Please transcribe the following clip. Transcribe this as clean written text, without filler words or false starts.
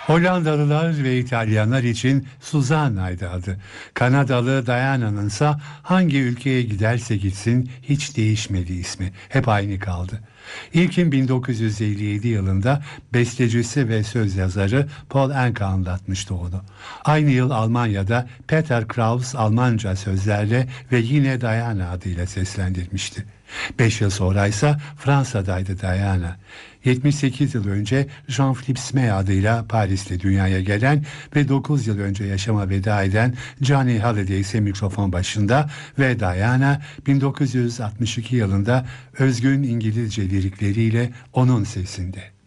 Hollandalılar ve İtalyanlar için Susanna'ydı adı. Kanadalı Diana'nın ise hangi ülkeye giderse gitsin hiç değişmedi ismi. Hep aynı kaldı. İlkin 1957 yılında bestecisi ve söz yazarı Paul Anka anlatmıştı onu. Aynı yıl Almanya'da Peter Kraus Almanca sözlerle ve yine Diana adıyla seslendirmişti. 5 yıl sonra ise Fransa'daydı Diana. 78 yıl önce Jean-Philippe Smey adıyla Paris'te dünyaya gelen ve 9 yıl önce yaşama veda eden Johnny Hallyday ise mikrofon başında ve Diana 1962 yılında özgün İngilizce lirikleriyle onun sesinde.